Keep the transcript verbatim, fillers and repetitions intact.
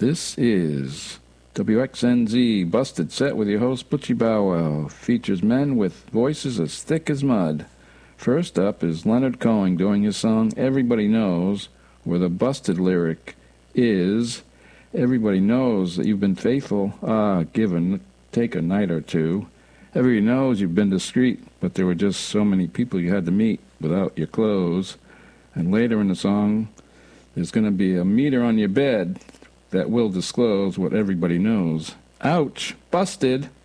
This is W X N Z Busted Set with your host Butchie Bow Wow. Features men with voices as thick as mud. First up is Leonard Cohen doing his song Everybody Knows, where the busted lyric is, everybody knows that you've been faithful, ah, give and take a night or two. Everybody knows you've been discreet, but there were just so many people you had to meet without your clothes. And later in the song, there's going to be a meter on your bed that will disclose what everybody knows. Ouch! Busted!